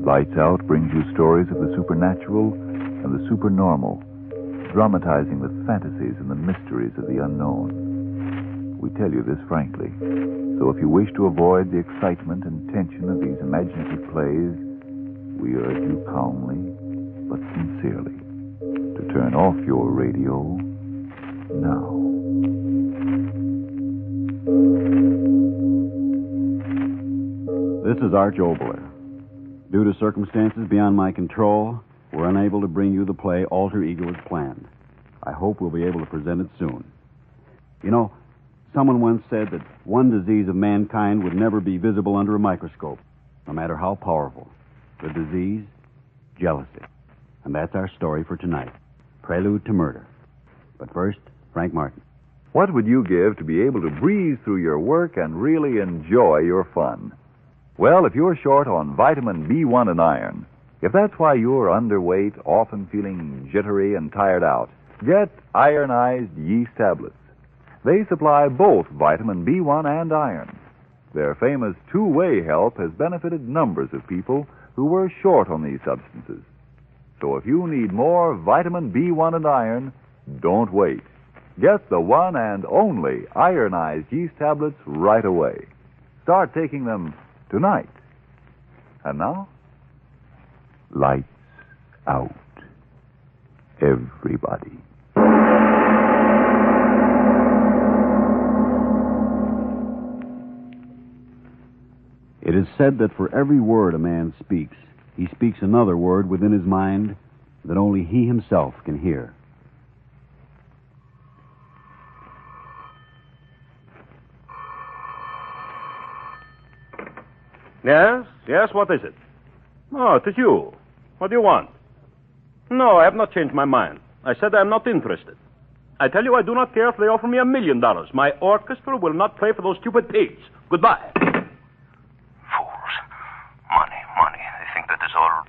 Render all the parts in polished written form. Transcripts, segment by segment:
Lights Out brings you stories of the supernatural and the supernormal, dramatizing the fantasies and the mysteries of the unknown. We tell you this frankly, so if you wish to avoid the excitement and tension of these imaginative plays, we urge you calmly but sincerely to turn off your radio now. This is Arch Oboler. Due to circumstances beyond my control, we're unable to bring you the play Alter Ego as planned. I hope we'll be able to present it soon. You know, someone once said that one disease of mankind would never be visible under a microscope, no matter how powerful. The disease, jealousy. And that's our story for tonight. Prelude to Murder. But first, Frank Martin. What would you give to be able to breeze through your work and really enjoy your fun? Well, if you're short on vitamin B1 and iron, if that's why you're underweight, often feeling jittery and tired out, get ironized yeast tablets. They supply both vitamin B1 and iron. Their famous two-way help has benefited numbers of people who were short on these substances. So if you need more vitamin B1 and iron, don't wait. Get the one and only ironized yeast tablets right away. Start taking them tonight. And now, lights out. Everybody. It is said that for every word a man speaks, he speaks another word within his mind that only he himself can hear. Yes, what is it? Oh, it is you. What do you want? No, I have not changed my mind. I said I am not interested. I tell you, I do not care if they offer me $1 million. My orchestra will not play for those stupid pigs. Goodbye. Fools. Money. They think that is all...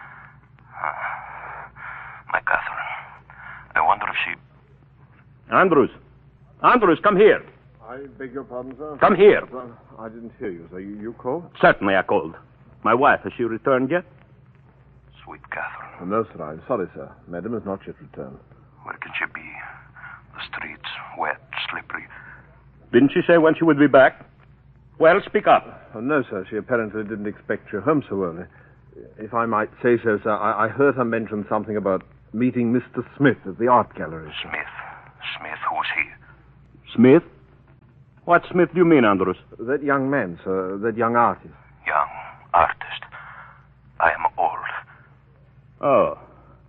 my Catherine. I wonder if she... Andrews, come here. I beg your pardon, sir? Come here. I didn't hear you, sir. You called? Certainly I called. My wife, has she returned yet? Sweet Catherine. Oh, no, sir. I'm sorry, sir. Madam has not yet returned. Where can she be? The streets, wet, slippery. Didn't she say when she would be back? Well, speak up. Oh, no, sir. She apparently didn't expect you home so early. If I might say so, sir, I heard her mention something about meeting Mr. Smith at the art gallery. Smith, who's he? Smith? What Smith do you mean, Andrews? That young man, sir. That young artist. Young artist. I am old. Oh.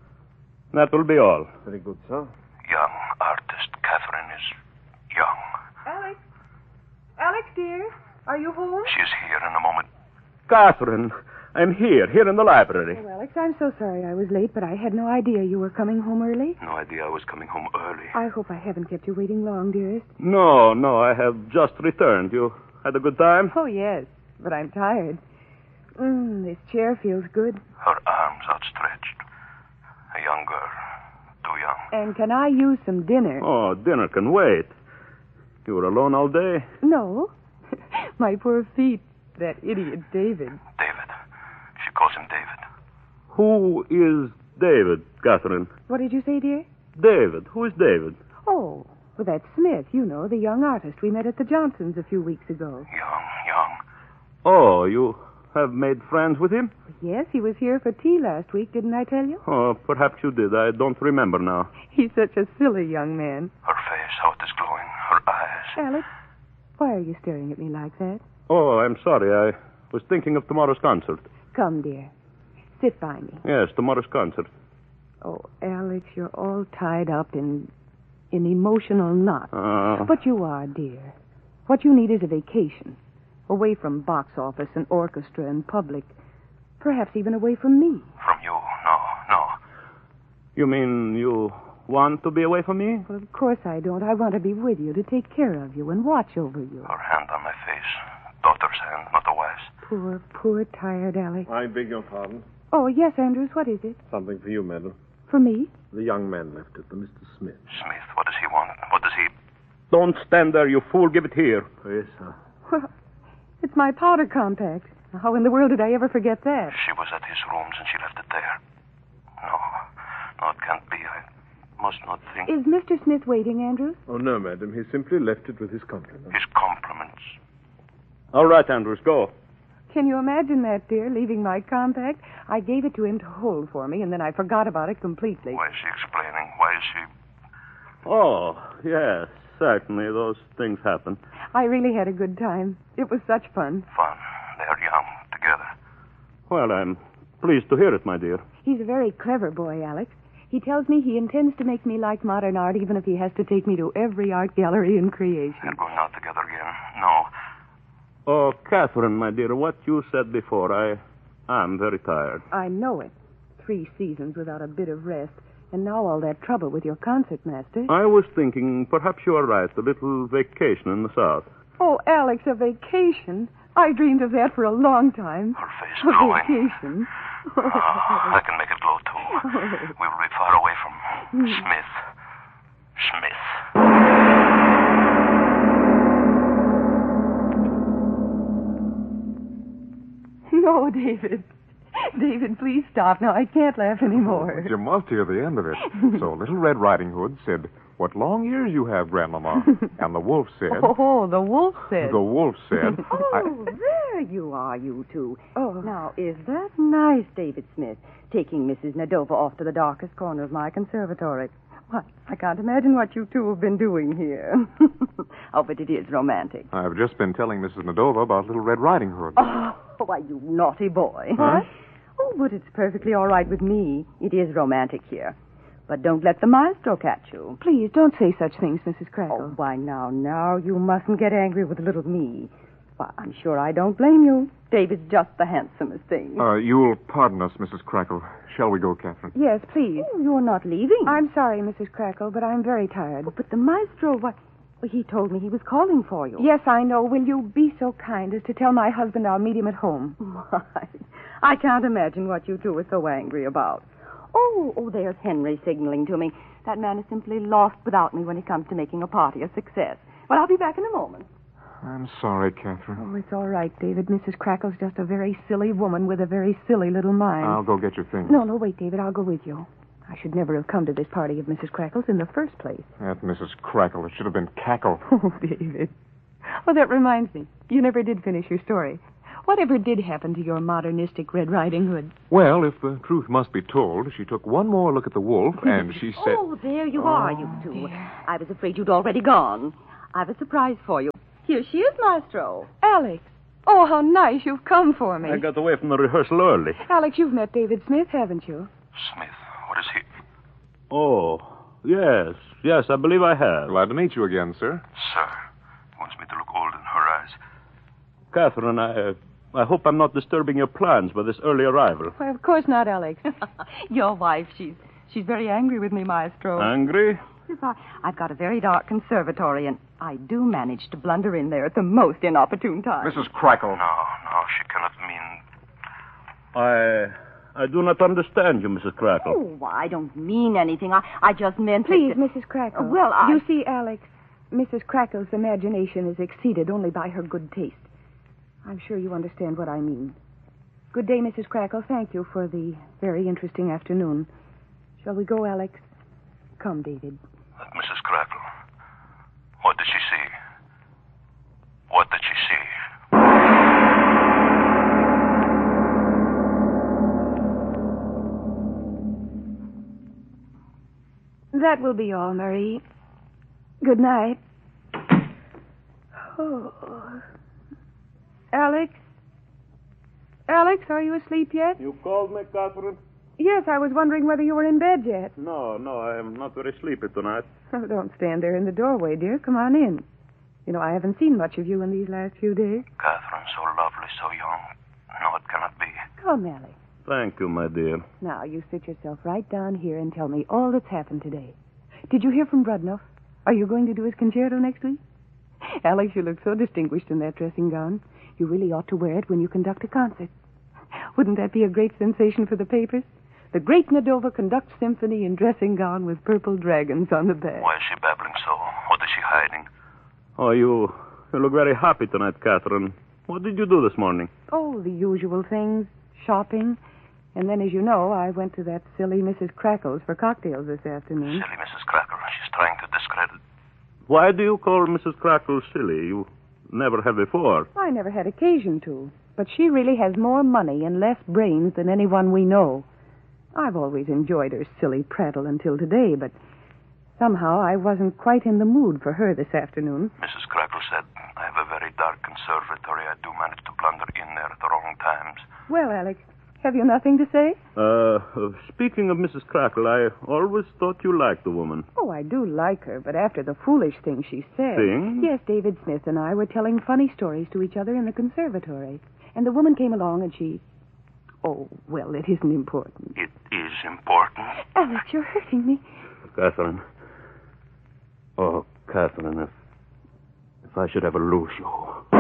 That will be all. Very good, sir. Young artist. Catherine is young. Alex, dear, are you home? She's here in a moment. Catherine, I'm here in the library. Oh, Alex, I'm so sorry I was late, but I had no idea you were coming home early. No idea I was coming home early. I hope I haven't kept you waiting long, dearest. No, I have just returned. You had a good time? Oh, yes, but I'm tired. This chair feels good. Her arms outstretched. A young girl. Too young. And can I use some dinner? Oh, dinner can wait. You were alone all day? No. My poor feet. That idiot David. David. She calls him David. Who is David, Catherine? What did you say, dear? David. Who is David? Oh, well, that's Smith, you know, the young artist we met at the Johnsons a few weeks ago. Young. Oh, you have made friends with him? Yes, he was here for tea last week, didn't I tell you? Oh, perhaps you did. I don't remember now. He's such a silly young man. Her face, how it is glowing. Her eyes. Alex, why are you staring at me like that? Oh, I'm sorry. I was thinking of tomorrow's concert. Come, dear. Sit by me. Yes, tomorrow's concert. Oh, Alex, you're all tied up in emotional knots. But you are, dear. What you need is a vacation. Away from box office and orchestra and public. Perhaps even away from me. From you? No. You mean you want to be away from me? Well, of course I don't. I want to be with you, to take care of you and watch over you. Her hand on my face. Daughter's hand, not a wife's. Poor, tired Alex. I beg your pardon. Oh, yes, Andrews, what is it? Something for you, madam. For me? The young man left it, the Mr. Smith. Smith, what does he want? What does he... Don't stand there, you fool. Give it here. Oh, yes, sir. Well, it's my powder compact. How in the world did I ever forget that? She was at his rooms and she left it there. No, it can't be. I must not think. Is Mr. Smith waiting, Andrews? Oh, no, madam. He simply left it with his compliments. His compliments. All right, Andrews, go. Can you imagine that, dear, leaving my compact? I gave it to him to hold for me, and then I forgot about it completely. Why is she explaining? Why is she... Oh, yes, certainly. Those things happen. I really had a good time. It was such fun. Fun. They are young, together. Well, I'm pleased to hear it, my dear. He's a very clever boy, Alex. He tells me he intends to make me like modern art, even if he has to take me to every art gallery in creation. They're going out together again. No. Oh, Catherine, my dear, what you said before, I'm very tired. I know it. 3 seasons without a bit of rest. And now all that trouble with your concertmaster. I was thinking perhaps you are right, a little vacation in the South. Oh, Alex, a vacation? I dreamed of that for a long time. Her face A glowing. vacation. I can make it glow, too. We will be far away from Smith. No, David. David, please stop. Now, I can't laugh anymore. You must hear the end of it. So Little Red Riding Hood said, "What long ears you have, Grandmama." And the wolf said... Oh, the wolf said. The wolf said... Oh, there you are, you two. Oh. Now, is that nice, David Smith, taking Mrs. Nadova off to the darkest corner of my conservatory? Why, I can't imagine what you two have been doing here. Oh, but it is romantic. I've just been telling Mrs. Nadova about Little Red Riding Hood. Oh, why, you naughty boy. What? Oh, but it's perfectly all right with me. It is romantic here. But don't let the maestro catch you. Please, don't say such things, Mrs. Crackle. Oh, why, now, you mustn't get angry with little me. Why, I'm sure I don't blame you. David's just the handsomest thing. You'll pardon us, Mrs. Crackle. Shall we go, Catherine? Yes, please. Oh, you're not leaving. I'm sorry, Mrs. Crackle, but I'm very tired. Oh, but the maestro, what? Well, he told me he was calling for you. Yes, I know. Will you be so kind as to tell my husband I'll meet him at home? Why, I can't imagine what you two are so angry about. Oh, there's Henry signaling to me. That man is simply lost without me when it comes to making a party a success. Well, I'll be back in a moment. I'm sorry, Catherine. Oh, it's all right, David. Mrs. Crackle's just a very silly woman with a very silly little mind. I'll go get your things. No, wait, David. I'll go with you. I should never have come to this party of Mrs. Crackle's in the first place. That Mrs. Crackle. It should have been Cackle. Oh, David. Oh, that reminds me. You never did finish your story. Whatever did happen to your modernistic Red Riding Hood? Well, if the truth must be told, she took one more look at the wolf, and she said... Oh, there you are, you two. I was afraid you'd already gone. I've a surprise for you. Here she is, Maestro. Alex. Oh, how nice you've come for me. I got away from the rehearsal early. Alex, you've met David Smith, haven't you? Smith, what is he? Oh, yes, I believe I have. Glad to meet you again, sir. Sir, he wants me to look old in her eyes. Catherine, I hope I'm not disturbing your plans by this early arrival. Why, of course not, Alex. Your wife, she's very angry with me, Maestro. Angry? Yes, I've got a very dark conservatory, and I do manage to blunder in there at the most inopportune time. Mrs. Crackle. No, she cannot mean... I do not understand you, Mrs. Crackle. Oh, I don't mean anything. I just meant... Please, Mrs. Crackle. Well, You see, Alex, Mrs. Crackle's imagination is exceeded only by her good taste. I'm sure you understand what I mean. Good day, Mrs. Crackle. Thank you for the very interesting afternoon. Shall we go, Alex? Come, David. Mrs. Crackle, what did she see? What did she see? That will be all, Marie. Good night. Oh. Alex? Alex, are you asleep yet? You called me, Catherine? Yes, I was wondering whether you were in bed yet. No, I am not very sleepy tonight. Oh, don't stand there in the doorway, dear. Come on in. You know, I haven't seen much of you in these last few days. Catherine, so lovely, so young. No, it cannot be. Come, Alex. Thank you, my dear. Now, you sit yourself right down here and tell me all that's happened today. Did you hear from Brudnoff? Are you going to do his concerto next week? Alex, you look so distinguished in that dressing gown. You really ought to wear it when you conduct a concert. Wouldn't that be a great sensation for the papers? The great Nadova conducts symphony in dressing gown with purple dragons on the back. Why is she babbling so? What is she hiding? Oh, you look very happy tonight, Catherine. What did you do this morning? Oh, the usual things. Shopping. And then, as you know, I went to that silly Mrs. Crackles for cocktails this afternoon. Silly Mrs. Cracker. She's trying to discredit. Why do you call Mrs. Crackle silly? You never have before. I never had occasion to. But she really has more money and less brains than anyone we know. I've always enjoyed her silly prattle until today, but somehow I wasn't quite in the mood for her this afternoon. Mrs. Crackle said, I have a very dark conservatory. I do manage to blunder in there at the wrong times. Well, Alex, have you nothing to say? Speaking of Mrs. Crackle, I always thought you liked the woman. Oh, I do like her, but after the foolish thing she said... Thing? Yes, David Smith and I were telling funny stories to each other in the conservatory. And the woman came along and she... Oh, well, it isn't important. It is important. Alex, you're hurting me. Catherine. Oh, Catherine, if I should ever lose you...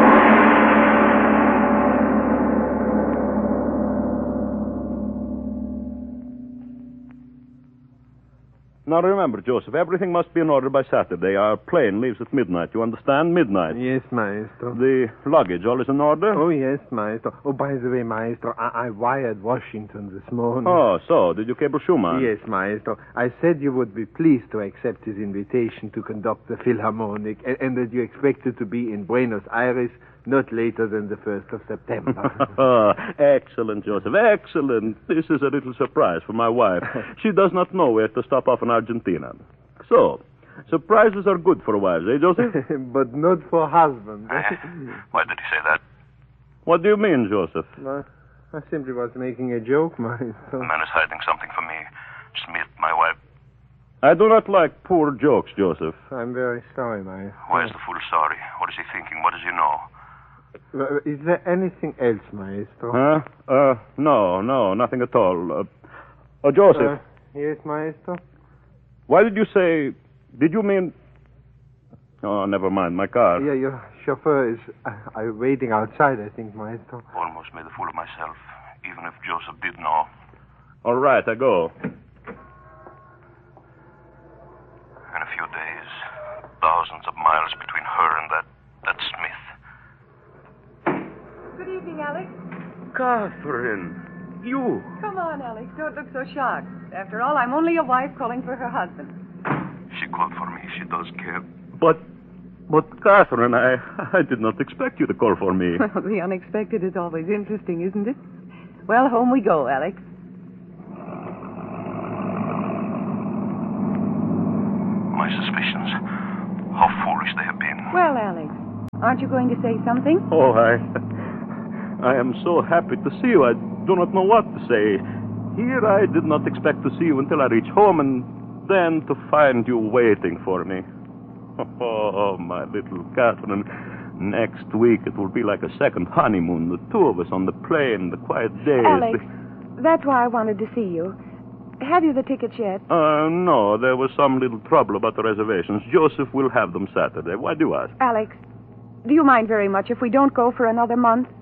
Now remember, Joseph, everything must be in order by Saturday. Our plane leaves at midnight. You understand? Midnight. Yes, Maestro. The luggage, all is in order? Oh, yes, Maestro. Oh, by the way, Maestro, I wired Washington this morning. Oh, so, did you cable Schumann? Yes, Maestro. I said you would be pleased to accept his invitation to conduct the Philharmonic, and that you expected to be in Buenos Aires not later than the 1st of September. Excellent, Joseph, excellent. This is a little surprise for my wife. She does not know where to stop off in Argentina. So, surprises are good for wives, eh, Joseph? But not for husbands. Why did he say that? What do you mean, Joseph? Well, I simply was making a joke, Maestro. The man is hiding something from me. Smith, my wife. I do not like poor jokes, Joseph. I'm very sorry, Maestro. Why is the fool sorry? What is he thinking? What does he know? Is there anything else, Maestro? Huh? No, nothing at all. Joseph. Yes, Maestro? Why did you say... Did you mean... Oh, never mind, my car. Yeah, your chauffeur is waiting outside, I think, Maestro. Almost made a fool of myself, even if Joseph did know. All right, I go. In a few days, thousands of miles between her and that Smith. Good evening, Alex. Catherine, you... Come on, Alex. Don't look so shocked. After all, I'm only a wife calling for her husband. She called for me. She does care. But Catherine, I did not expect you to call for me. Well, the unexpected is always interesting, isn't it? Well, home we go, Alex. My suspicions. How foolish they have been. Well, Alex, aren't you going to say something? Oh, I am so happy to see you. I do not know what to say. Here I did not expect to see you until I reach home, and then to find you waiting for me. Oh, my little Catherine. Next week it will be like a second honeymoon. The two of us on the plane, the quiet days. Alex, that's why I wanted to see you. Have you the tickets yet? No, there was some little trouble about the reservations. Joseph will have them Saturday. Why do you ask? Alex, do you mind very much if we don't go for another month?